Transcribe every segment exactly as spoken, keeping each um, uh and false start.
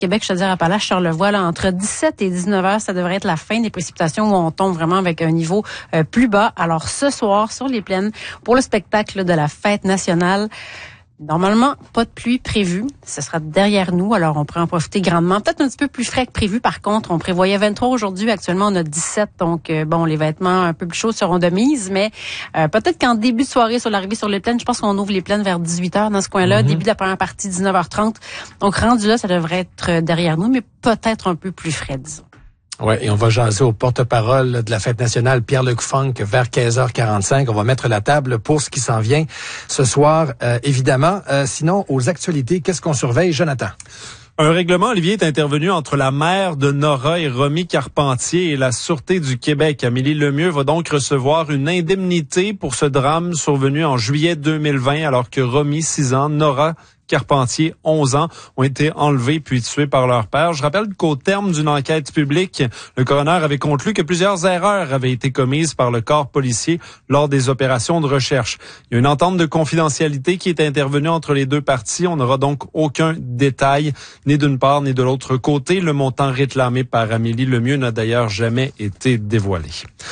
Québec, Chaudière-Appalaches, Charlevoix, là, entre dix-sept et dix-neuf heures, ça devrait être la fin des précipitations où on tombe vraiment avec un niveau euh, plus bas. Alors, ce soir, sur les plaines, pour le spectacle de la fête nationale, normalement, pas de pluie prévue. Ce sera derrière nous, alors on pourrait en profiter grandement. Peut-être un petit peu plus frais que prévu, par contre. On prévoyait vingt-trois aujourd'hui. Actuellement, on a dix-sept. Donc, euh, bon, les vêtements un peu plus chauds seront de mise. Mais euh, peut-être qu'en début de soirée, sur l'arrivée sur les plaines, je pense qu'on ouvre les plaines vers dix-huit heures dans ce coin-là. Mm-hmm. Début de la première partie, dix-neuf heures trente. Donc, rendu là, ça devrait être derrière nous, mais peut-être un peu plus frais, disons. Ouais, et on va jaser au porte-parole de la Fête nationale, Pierre-Luc Funk, vers quinze heures quarante-cinq. On va mettre la table pour ce qui s'en vient ce soir, euh, évidemment. Euh, sinon, aux actualités, qu'est-ce qu'on surveille, Jonathan? Un règlement, Olivier, est intervenu entre la mère de Nora et Romy Carpentier et la Sûreté du Québec. Amélie Lemieux va donc recevoir une indemnité pour ce drame survenu en juillet deux mille vingt, alors que Romy, six ans, Nora Carpentier, onze ans, ont été enlevés puis tués par leur père. Je rappelle qu'au terme d'une enquête publique, le coroner avait conclu que plusieurs erreurs avaient été commises par le corps policier lors des opérations de recherche. Il y a une entente de confidentialité qui est intervenue entre les deux parties. On n'aura donc aucun détail, ni d'une part ni de l'autre côté. Le montant réclamé par Amélie Lemieux n'a d'ailleurs jamais été dévoilé.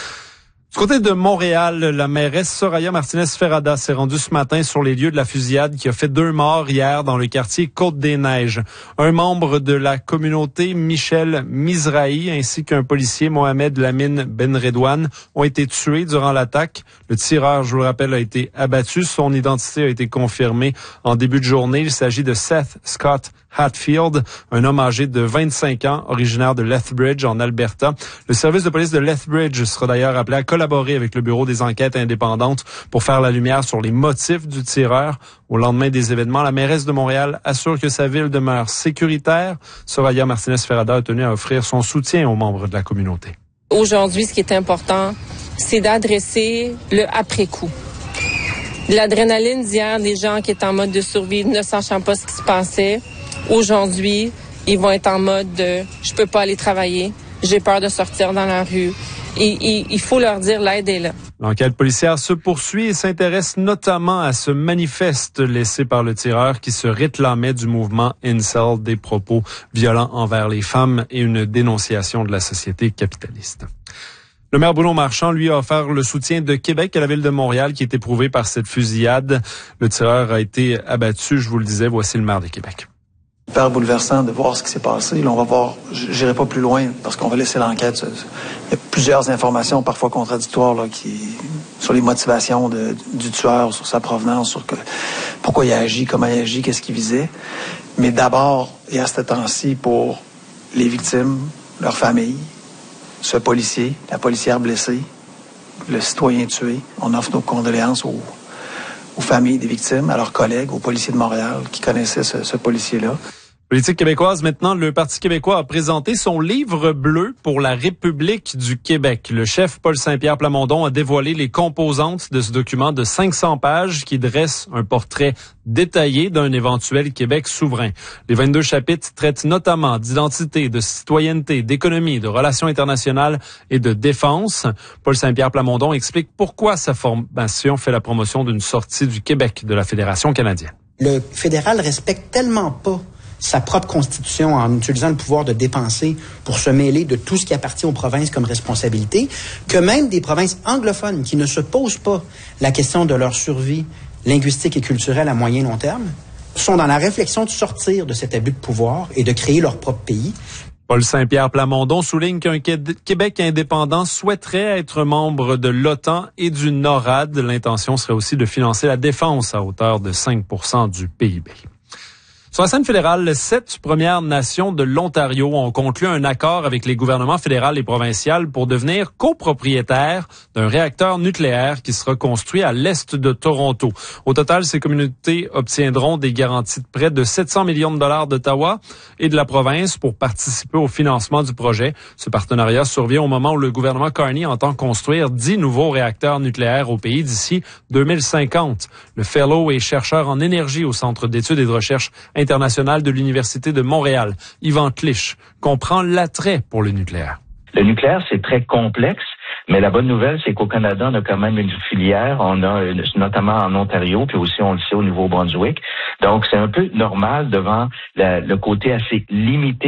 Du côté de Montréal, la mairesse Soraya Martinez-Ferrada s'est rendue ce matin sur les lieux de la fusillade qui a fait deux morts hier dans le quartier Côte-des-Neiges. Un membre de la communauté, Michel Mizrahi, ainsi qu'un policier, Mohamed Lamine Benredouane, ont été tués durant l'attaque. Le tireur, je vous le rappelle, a été abattu. Son identité a été confirmée en début de journée. Il s'agit de Seth Scott Hatfield, un homme âgé de vingt-cinq ans, originaire de Lethbridge, en Alberta. Le service de police de Lethbridge sera d'ailleurs appelé à collaborer avec le Bureau des enquêtes indépendantes pour faire la lumière sur les motifs du tireur. Au lendemain des événements, la mairesse de Montréal assure que sa ville demeure sécuritaire. Soraya Martinez-Ferrada a tenu à offrir son soutien aux membres de la communauté. Aujourd'hui, ce qui est important, c'est d'adresser le après-coup. L'adrénaline d'hier, des gens qui étaient en mode de survie, ne sachant pas ce qui se passait. Aujourd'hui, ils vont être en mode de « je peux pas aller travailler, j'ai peur de sortir dans la rue ». Et, et il faut leur dire l'aide est là. L'enquête policière se poursuit et s'intéresse notamment à ce manifeste laissé par le tireur qui se réclamait du mouvement Incel, des propos violents envers les femmes et une dénonciation de la société capitaliste. Le maire Bruno Marchand, lui, a offert le soutien de Québec à la ville de Montréal qui est éprouvée par cette fusillade. Le tireur a été abattu, je vous le disais, voici le maire de Québec. Super bouleversant de voir ce qui s'est passé. Là, on va voir, j'irai pas plus loin parce qu'on va laisser l'enquête. Il y a plusieurs informations, parfois contradictoires, là, qui sur les motivations de, du tueur, sur sa provenance, sur que, pourquoi il a agi, comment il a agi, qu'est-ce qu'il visait. Mais d'abord, et à ce temps-ci, pour les victimes, leurs familles, ce policier, la policière blessée, le citoyen tué, on offre nos condoléances aux aux familles des victimes, à leurs collègues, aux policiers de Montréal qui connaissaient ce, ce policier-là. Politique québécoise, maintenant, le Parti québécois a présenté son livre bleu pour la République du Québec. Le chef Paul Saint-Pierre Plamondon a dévoilé les composantes de ce document de cinq cents pages qui dresse un portrait détaillé d'un éventuel Québec souverain. Les vingt-deux chapitres traitent notamment d'identité, de citoyenneté, d'économie, de relations internationales et de défense. Paul Saint-Pierre Plamondon explique pourquoi sa formation fait la promotion d'une sortie du Québec de la Fédération canadienne. Le fédéral respecte tellement pas sa propre constitution en utilisant le pouvoir de dépenser pour se mêler de tout ce qui appartient aux provinces comme responsabilité, que même des provinces anglophones qui ne se posent pas la question de leur survie linguistique et culturelle à moyen long terme, sont dans la réflexion de sortir de cet abus de pouvoir et de créer leur propre pays. Paul Saint-Pierre Plamondon souligne qu'un Québec indépendant souhaiterait être membre de l'OTAN et du NORAD. L'intention serait aussi de financer la défense à hauteur de cinq pour cent du P I B. Sur la scène fédérale, sept Premières Nations de l'Ontario ont conclu un accord avec les gouvernements fédéral et provincial pour devenir copropriétaires d'un réacteur nucléaire qui sera construit à l'est de Toronto. Au total, ces communautés obtiendront des garanties de près de sept cents millions de dollars d'Ottawa et de la province pour participer au financement du projet. Ce partenariat survient au moment où le gouvernement Carney entend construire dix nouveaux réacteurs nucléaires au pays d'ici deux mille cinquante. Le fellow et chercheur en énergie au Centre d'études et de recherche international de l'Université de Montréal, Yvan Clich, comprend l'attrait pour le nucléaire. Le nucléaire, c'est très complexe, Mais la bonne nouvelle, c'est qu'au Canada, on a quand même une filière. On a une, notamment en Ontario, puis aussi, on le sait, au Nouveau-Brunswick. Donc, c'est un peu normal devant la, le côté assez limité